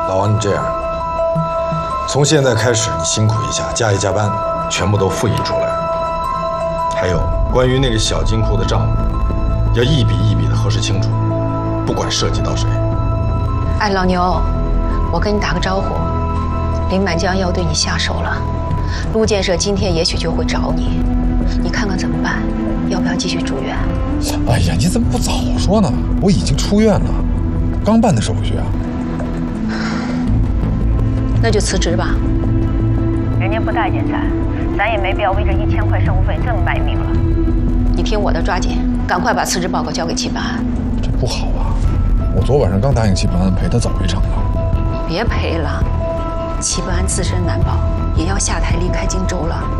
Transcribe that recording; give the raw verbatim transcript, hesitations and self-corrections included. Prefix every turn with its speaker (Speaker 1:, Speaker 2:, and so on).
Speaker 1: 老王，你这样，从现在开始，你辛苦一下，加一加班，全部都复印出来。还有关于那个小金库的账目，要一笔一笔的核实清楚，不管涉及到谁。
Speaker 2: 哎，老牛，我跟你打个招呼，林满江要对你下手了，陆建设今天也许就会找你，你看看怎么办？要不要继续住院？
Speaker 3: 哎呀，你怎么不早说呢？我已经出院了，刚办的手续啊。
Speaker 2: 那就辞职吧。人家不待见咱，咱也没必要为这一千块生活费这么卖命了。你听我的，抓紧，赶快把辞职报告交给齐办案。
Speaker 3: 这不好啊！我昨晚上刚答应齐办案陪他走一场了。
Speaker 2: 别陪了，齐办案自身难保，也要下台离开荆州了。